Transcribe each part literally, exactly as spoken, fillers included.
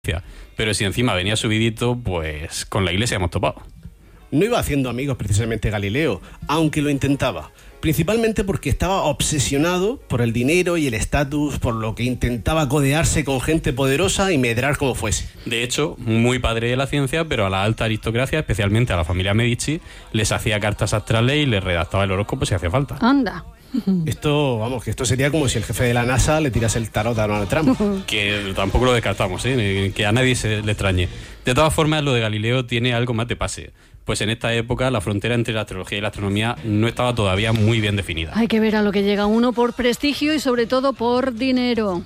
Pero si encima venía subidito, pues con la iglesia hemos topado. No iba haciendo amigos precisamente Galileo, aunque lo intentaba. Principalmente porque estaba obsesionado por el dinero y el estatus, por lo que intentaba codearse con gente poderosa y medrar como fuese. De hecho, muy padre de la ciencia, pero a la alta aristocracia, especialmente a la familia Medici, les hacía cartas astrales y les redactaba el horóscopo si hacía falta. Anda. Esto, vamos, que esto sería como si el jefe de la NASA le tirase el tarot a Donald Trump. Que tampoco lo descartamos, ¿eh? Que a nadie se le extrañe. De todas formas, lo de Galileo tiene algo más de pase. Pues en esta época la frontera entre la astrología y la astronomía no estaba todavía muy bien definida. Hay que ver a lo que llega uno por prestigio y sobre todo por dinero.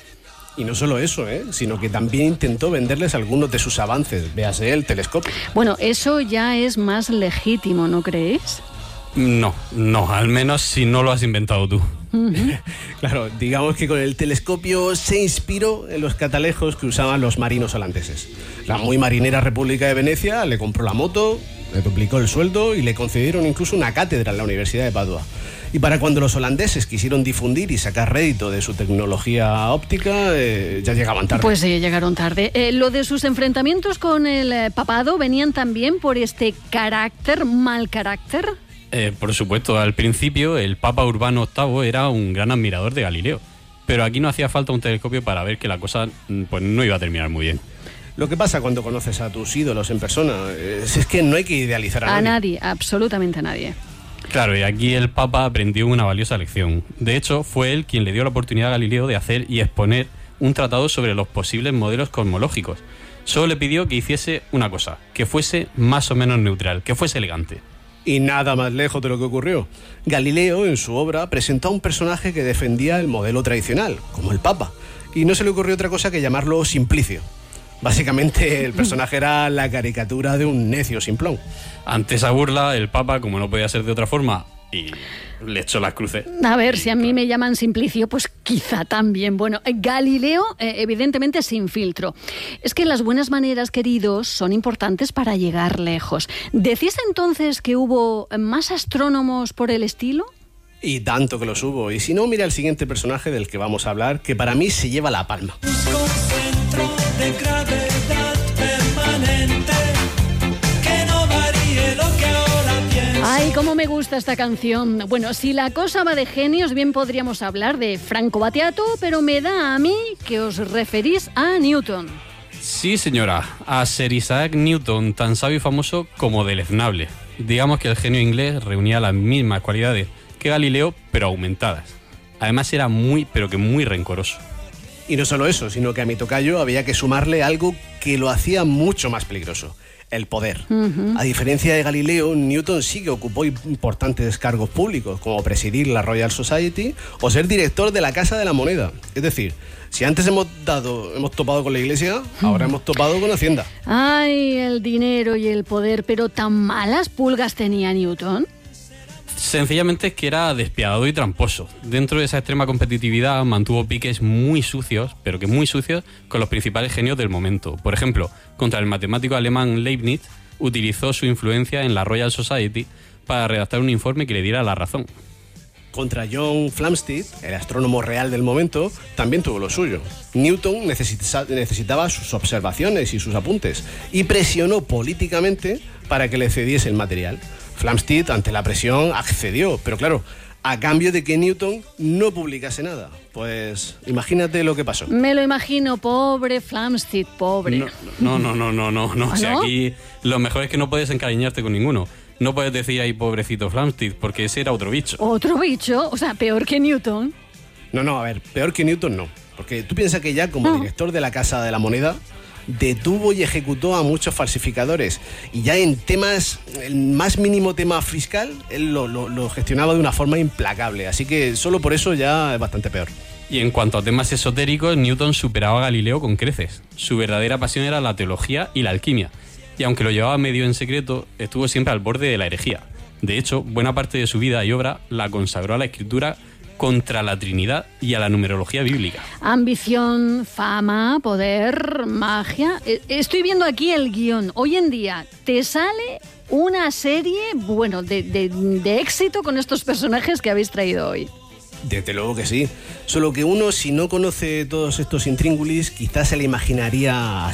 Y no solo eso, ¿eh? sino que también intentó venderles algunos de sus avances, véase el telescopio. Bueno, eso ya es más legítimo, ¿no creéis? No, no, al menos si no lo has inventado tú. Uh-huh. Claro, digamos que con el telescopio se inspiró en los catalejos que usaban los marinos holandeses. La muy marinera República de Venecia le compró la moto, le duplicó el sueldo y le concedieron incluso una cátedra en la Universidad de Padua. Y para cuando los holandeses quisieron difundir y sacar rédito de su tecnología óptica, eh, ya llegaban tarde. Pues sí, llegaron tarde. Eh, lo de sus enfrentamientos con el eh, papado venían también por este carácter, mal carácter. Eh, por supuesto, al principio el Papa Urbano octavo era un gran admirador de Galileo, pero aquí no hacía falta un telescopio para ver que la cosa pues, no iba a terminar muy bien. Lo que pasa cuando conoces a tus ídolos en persona es, es que no hay que idealizar a, a nadie. A nadie, absolutamente a nadie. Claro, y aquí el Papa aprendió una valiosa lección. De hecho, fue él quien le dio la oportunidad a Galileo de hacer y exponer un tratado sobre los posibles modelos cosmológicos. Solo le pidió que hiciese una cosa, que fuese más o menos neutral, que fuese elegante. Y nada más lejos de lo que ocurrió. Galileo, en su obra, presentó a un personaje que defendía el modelo tradicional, como el Papa, y no se le ocurrió otra cosa que llamarlo Simplicio. Básicamente, el personaje era la caricatura de un necio simplón. Ante esa burla, el Papa, como no podía ser de otra forma, y le echó las cruces. A ver, si a mí me llaman Simplicio, pues quizá también. Bueno, Galileo, eh, evidentemente sin filtro. Es que las buenas maneras, queridos, son importantes para llegar lejos. ¿Decís entonces que hubo más astrónomos por el estilo? Y tanto que los hubo. Y si no, mira el siguiente personaje del que vamos a hablar, que para mí se lleva la palma. Centro de gravedad permanente, que no varíe lo que ahora pienso. Ay, cómo me gusta esta canción. Bueno, si la cosa va de genios, bien podríamos hablar de Franco Battiato, pero me da a mí que os referís a Newton. Sí, señora, a Sir Isaac Newton, tan sabio y famoso como deleznable. Digamos que el genio inglés reunía las mismas cualidades que Galileo, pero aumentadas. Además era muy, pero que muy rencoroso. Y no solo eso, sino que a mi tocayo había que sumarle algo que lo hacía mucho más peligroso: el poder. Uh-huh. A diferencia de Galileo, Newton sí que ocupó importantes cargos públicos, como presidir la Royal Society o ser director de la Casa de la Moneda. Es decir, si antes hemos dado, hemos topado con la Iglesia, ahora hemos topado con Hacienda. Ay, el dinero y el poder, pero ¿tan malas pulgas tenía Newton? Sencillamente es que era despiadado y tramposo. Dentro de esa extrema competitividad mantuvo piques muy sucios, pero que muy sucios, con los principales genios del momento. Por ejemplo, contra el matemático alemán Leibniz, utilizó su influencia en la Royal Society para redactar un informe que le diera la razón. Contra John Flamsteed, el astrónomo real del momento, también tuvo lo suyo. Newton necesita, necesitaba sus observaciones y sus apuntes, y presionó políticamente para que le cediese el material. Flamsteed, ante la presión, accedió, pero claro, a cambio de que Newton no publicase nada. Pues imagínate lo que pasó. Me lo imagino, pobre Flamsteed, pobre. No, no, no, no, no, no. ¿Ah, O sea, no? aquí lo mejor es que no puedes encariñarte con ninguno. No puedes decir ahí pobrecito Flamsteed, porque ese era otro bicho. ¿Otro bicho? O sea, peor que Newton. No, no, a ver, peor que Newton no. Porque tú piensas que ya como Ah. director de la Casa de la Moneda detuvo y ejecutó a muchos falsificadores, y ya en temas, el más mínimo tema fiscal, él lo, lo, lo gestionaba de una forma implacable, así que solo por eso ya es bastante peor. Y en cuanto a temas esotéricos, Newton superaba a Galileo con creces. Su verdadera pasión era la teología y la alquimia, y aunque lo llevaba medio en secreto, estuvo siempre al borde de la herejía. De hecho, buena parte de su vida y obra la consagró a la escritura contra la Trinidad y a la numerología bíblica. Ambición, fama, poder, magia. Eh, Estoy viendo aquí el guión. Hoy en día te sale una serie, bueno, de, de, de éxito con estos personajes que habéis traído hoy. Desde luego que sí. Solo que uno, si no conoce todos estos intríngulis, quizás se le imaginaría